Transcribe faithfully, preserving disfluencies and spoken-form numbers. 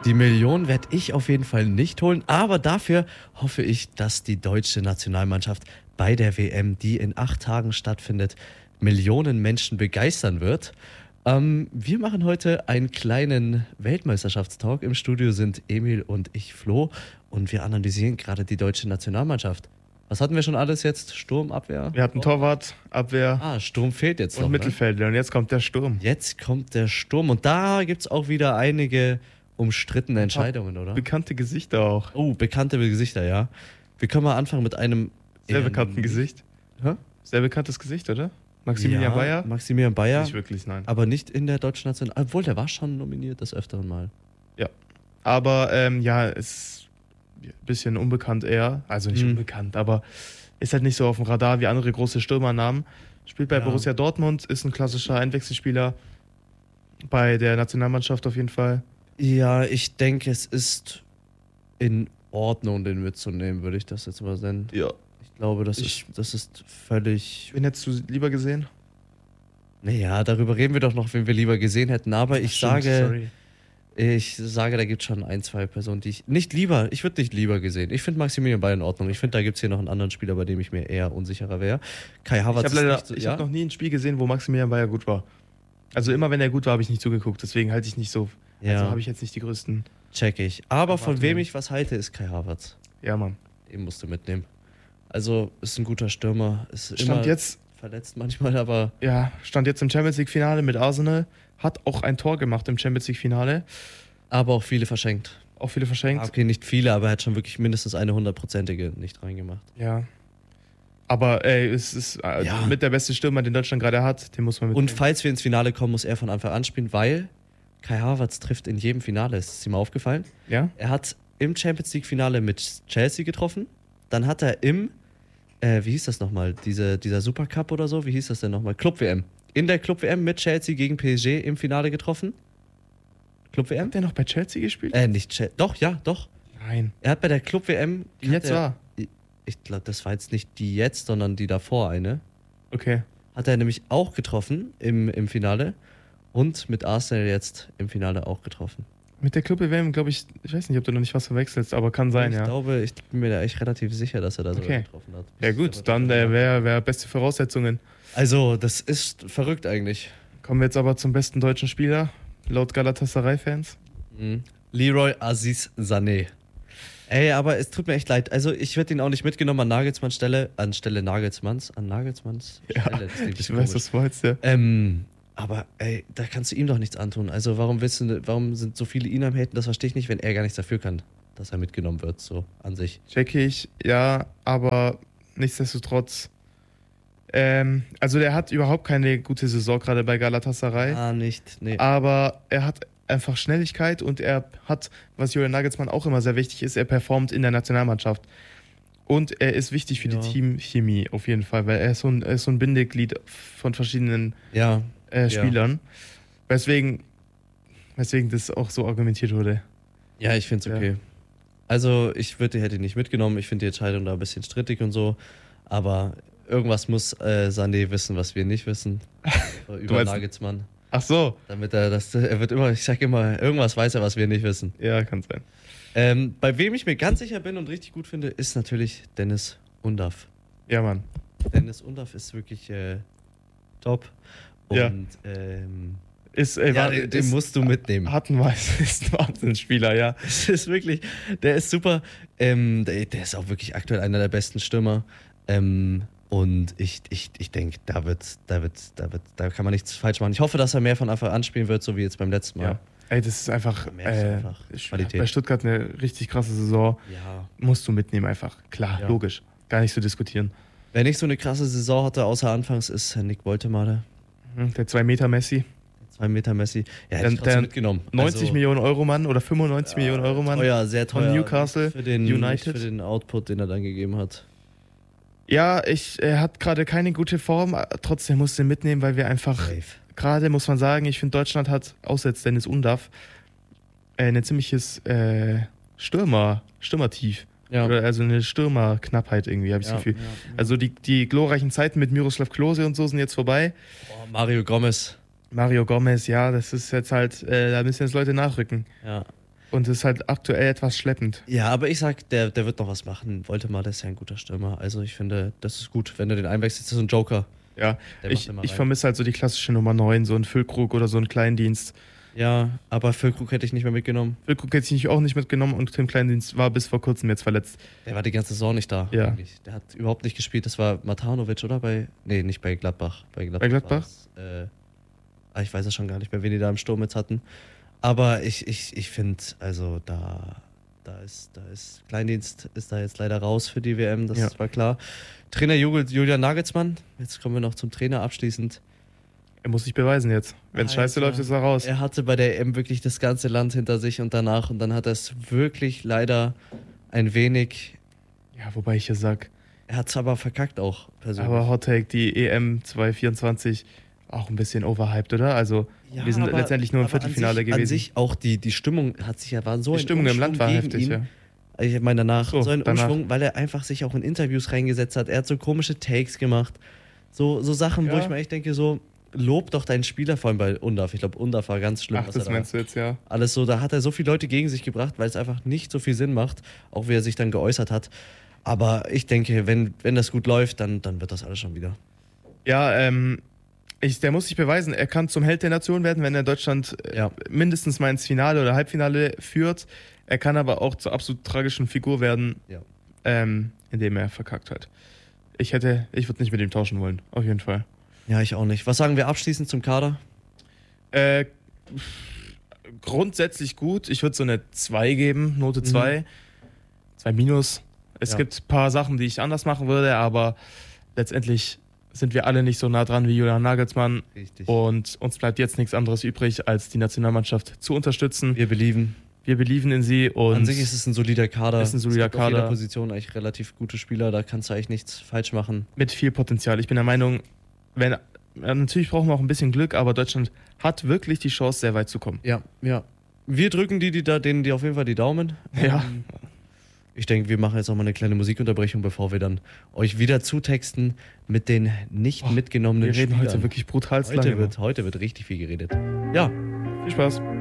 Die Million werde ich auf jeden Fall nicht holen, aber dafür hoffe ich, dass die deutsche Nationalmannschaft bei der W M, die in acht Tagen stattfindet, Millionen Menschen begeistern wird. Ähm, wir machen heute einen kleinen Weltmeisterschaftstalk. Im Studio sind Emil und ich, Flo, und wir analysieren gerade die deutsche Nationalmannschaft. Was hatten wir schon alles jetzt? Sturm, Abwehr? Wir hatten Torwart, Abwehr Ah, Sturm fehlt jetzt und noch. Mittelfeld. Ne? Und jetzt kommt der Sturm. Jetzt kommt der Sturm und da gibt es auch wieder einige umstrittene Entscheidungen, oder? Bekannte Gesichter auch. Oh, bekannte Gesichter, ja. Wir können mal anfangen mit einem Sehr bekannten nicht- Gesicht. Hä? Sehr bekanntes Gesicht, oder? Maximilian ja, Bayer? Maximilian Bayer, Nicht wirklich, nein. aber nicht in der deutschen Nation. Obwohl, der war schon nominiert des Öfteren mal. Ja. Aber ähm, ja, ist ein bisschen unbekannt eher. Also nicht Mhm. unbekannt, aber ist halt nicht so auf dem Radar wie andere große Stürmernamen. Spielt bei Ja. Borussia Dortmund, ist ein klassischer Einwechselspieler. Bei der Nationalmannschaft auf jeden Fall. Ja, ich denke, es ist in Ordnung, den mitzunehmen, würde ich das jetzt mal nennen. Ja. Ich glaube, das, Ich- ist, das ist völlig... Wen hättest du lieber gesehen? Naja, darüber reden wir doch noch, wen wir lieber gesehen hätten. Aber ich Stimmt, sage, sorry. ich sage, da gibt es schon ein, zwei Personen, die ich nicht lieber, ich würde nicht lieber gesehen. Ich finde Maximilian Bayer in Ordnung. Ich finde, da gibt es hier noch einen anderen Spieler, bei dem ich mir eher unsicherer wäre. Kai Ich Havertz habe ist leider, nicht so, ich ja? hab noch nie ein Spiel gesehen, wo Maximilian Bayer gut war. Also immer wenn er gut war, habe ich nicht zugeguckt. Deswegen halte ich nicht so. Ja. Also habe ich jetzt nicht die größten. Check ich. Aber von Erwartungen. wem ich was halte, ist Kai Havertz. Ja, Mann. Den musst du mitnehmen. Also, ist ein guter Stürmer. Ist immer Stand jetzt, verletzt manchmal, aber ja, stand jetzt im Champions League Finale mit Arsenal. Hat auch ein Tor gemacht im Champions League Finale. aber auch viele verschenkt. Auch viele Ah, verschenkt. okay, nicht viele, aber er hat schon wirklich mindestens eine hundertprozentige nicht reingemacht. Ja. Aber ey, es ist äh, Ja. mit der beste Stürmer, den Deutschland gerade hat. Den muss man mitnehmen. Und falls wir ins Finale kommen, muss er von Anfang an spielen, weil Kai Havertz trifft in jedem Finale. Ist es ihm aufgefallen? Ja? Er hat im Champions League Finale mit Chelsea getroffen. Dann hat er im, äh, wie hieß das nochmal? Diese, dieser Supercup oder so? Wie hieß das denn nochmal? Club-W M. In der Club-W M mit Chelsea gegen P S G im Finale getroffen. Club-W M? Hat der noch bei Chelsea gespielt? Äh, nicht Chelsea. Doch, ja, doch. Nein. Er hat bei der Club-W M. Die hat jetzt er, war. Ich glaube, das war jetzt nicht die jetzt, sondern die davor eine. Okay. Hat er nämlich auch getroffen im, im Finale. Und mit Arsenal jetzt im Finale auch getroffen. Mit der Club E W M, glaube ich, ich weiß nicht, ob du noch nicht was verwechselst, aber kann sein, ich ja. glaube, ich bin mir da echt relativ sicher, dass er da sogar Okay. getroffen hat. Ja gut, dann äh, wäre wär beste Voraussetzungen. Also, das ist verrückt eigentlich. Kommen wir jetzt aber zum besten deutschen Spieler, laut Galatasaray-Fans. Mhm. Leroy Aziz Sané. Ey, aber es tut mir echt leid. Also, ich würde ihn auch nicht mitgenommen an Nagelsmanns Stelle. Anstelle Nagelsmanns. An Nagelsmanns Ja, Stelle. Das klingt ich bisschen weiß, komisch. was du meinst, ja. Ähm, aber ey, da kannst du ihm doch nichts antun. Also, warum willst du, warum sind so viele ihn am Haten? Das verstehe ich nicht, wenn er gar nichts dafür kann, dass er mitgenommen wird, so an sich. Checke ich, ja, aber nichtsdestotrotz, ähm, also der hat überhaupt keine gute Saison gerade bei Galatasaray, Ah, nicht. Nee. aber er hat einfach Schnelligkeit und er hat, was Julian Nagelsmann auch immer sehr wichtig ist, er performt in der Nationalmannschaft. Und er ist wichtig für Ja. die Teamchemie auf jeden Fall, weil er ist so ein, er ist so ein Bindeglied von verschiedenen Ja. äh, Ja. Spielern. Weswegen, weswegen das auch so argumentiert wurde. Ja, ich finde es Ja. okay. Also, ich würde, hätte ihn nicht mitgenommen. Ich finde die Entscheidung da ein bisschen strittig und so. Aber irgendwas muss äh, Sané wissen, was wir nicht wissen. Über meinst- Nagelsmann. Ach so, Damit er das, er wird immer, ich sag immer, irgendwas weiß er, was wir nicht wissen. ja, kann sein. Ähm, bei wem ich mir ganz sicher bin und richtig gut finde, ist natürlich Dennis Undaff. Ja, Mann. Dennis Undaff ist wirklich äh, top. Und Ja. ähm, Ist, ey, ja, war, den, den ist, musst du mitnehmen. Hat ein Weiß, ist ein Wahnsinnsspieler, ja. Es ist wirklich, der ist super. Ähm, der, der ist auch wirklich aktuell einer der besten Stürmer. Ähm, und ich, ich, ich denke, da wird, da wird, da wird, da kann man nichts falsch machen. Ich hoffe, dass er mehr von Anfang an spielen wird, so wie jetzt beim letzten Mal. ja. Ey, das ist einfach, Da merkst du äh, einfach ich- Qualität. bei Stuttgart eine richtig krasse Saison. Ja. Musst du mitnehmen einfach. Klar, Ja. logisch. Gar nicht zu diskutieren. Wer nicht so eine krasse Saison hatte, außer anfangs, ist Nick Woltemade. Mhm, Der zwei Meter Messi. Zwei Meter Messi. Ja, hätte Der- ich trotzdem der mitgenommen. neunzig Also, Millionen Euro Mann oder fünfundneunzig Millionen Euro Mann. Teuer, sehr von teuer. Newcastle für den, United. Für den Output, den er dann gegeben hat. Ja, ich, er hat gerade keine gute Form. Trotzdem musst du ihn mitnehmen, weil wir einfach, Safe. gerade muss man sagen, ich finde, Deutschland hat, außer jetzt Dennis Undaff, äh, ein ziemliches äh, Stürmer, Stürmertief. Ja. Oder also eine Stürmerknappheit irgendwie, habe ich Ja, das Gefühl. ja. Also die, die glorreichen Zeiten mit Miroslav Klose und so sind jetzt vorbei. Boah, Mario Gomez. Mario Gomez, ja, das ist jetzt halt, äh, da müssen jetzt Leute nachrücken. Ja. Und ist halt aktuell etwas schleppend. Ja, aber ich sag, der, der wird noch was machen. Woltemade ist ja ein guter Stürmer. Also ich finde, das ist gut, wenn du den einwechselst. Das ist so ein Joker. Ja, Der ich, macht immer ich rein. vermisse halt so die klassische Nummer neun, so ein Füllkrug oder so ein Kleindienst. Ja, aber Füllkrug hätte ich nicht mehr mitgenommen. Füllkrug hätte ich auch nicht mitgenommen und Tim Kleindienst war bis vor kurzem jetzt verletzt. Der war die ganze Saison nicht da. Ja. Eigentlich. Der hat überhaupt nicht gespielt. Das war Matanovic, oder? Bei, nee, nicht bei Gladbach. Bei Gladbach? Bei Gladbach? war's, Äh, ah, ich weiß es schon gar nicht mehr, wen die da im Sturm jetzt hatten. Aber ich, ich, ich finde, also da, da ist, da ist Kleindienst ist da jetzt leider raus für die W M, das Ja. war klar. Trainer Jugel- Julian Nagelsmann, jetzt kommen wir noch zum Trainer abschließend. Er muss sich beweisen jetzt. Wenn es scheiße Alter. läuft, ist er raus. Er hatte bei der E M wirklich das ganze Land hinter sich und danach und dann hat er es wirklich leider ein wenig, Ja, wobei ich ja sag, er hat es aber verkackt auch persönlich. aber Hot Take, die E M zwanzig vierundzwanzig auch ein bisschen overhyped, oder? Also Ja, wir sind aber- letztendlich nur im aber an Viertelfinale sich, gewesen. An sich auch die, die Stimmung hat sich ja, war so die ein Stimmung im Land war Umschwung gegen heftig, ihn. ja. Ich meine danach, So, so ein danach. Umschwung, weil er einfach sich auch in Interviews reingesetzt hat. Er hat so komische Takes gemacht. So, so Sachen, wo Ja. ich mir echt denke, so, lob doch deinen Spieler, vor allem bei Undaf. Ich glaube, Undaf war ganz schlimm. Ach, was das er meinst du jetzt, ja. da alles so, da hat er so viele Leute gegen sich gebracht, weil es einfach nicht so viel Sinn macht, auch wie er sich dann geäußert hat. Aber ich denke, wenn, wenn das gut läuft, dann, dann wird das alles schon wieder. Ja, ähm, ich, der muss sich beweisen, er kann zum Held der Nation werden, wenn er Deutschland äh, Ja. mindestens mal ins Finale oder Halbfinale führt. Er kann aber auch zur absolut tragischen Figur werden, Ja. ähm, indem er verkackt hat. Ich hätte, ich würde nicht mit ihm tauschen wollen, auf jeden Fall. Ja, ich auch nicht. Was sagen wir abschließend zum Kader? Äh, grundsätzlich gut. Ich würde so eine zwei geben, Note Mhm. zwei. zwei minus. Es Ja. gibt ein paar Sachen, die ich anders machen würde, aber letztendlich sind wir alle nicht so nah dran wie Julian Nagelsmann. Richtig. Und uns bleibt jetzt nichts anderes übrig, als die Nationalmannschaft zu unterstützen. Wir belieben. Wir belieben in sie und An sich ist es ein solider Kader. Ist ein solider es gibt auf jeder Kader. Position eigentlich relativ gute Spieler, da kannst du eigentlich nichts falsch machen. mit viel Potenzial. Ich bin der Meinung, wenn, ja, natürlich brauchen wir auch ein bisschen Glück, aber Deutschland hat wirklich die Chance, sehr weit zu kommen. Ja, ja. Wir drücken die, die da, denen die auf jeden Fall die Daumen. Ja. Ähm, Ich denke, wir machen jetzt noch mal eine kleine Musikunterbrechung, bevor wir dann euch wieder zutexten mit den nicht Oh, mitgenommenen Wir reden Spielern. heute wirklich brutal heute lange. wird, heute wird richtig viel geredet. Ja, Viel Spaß.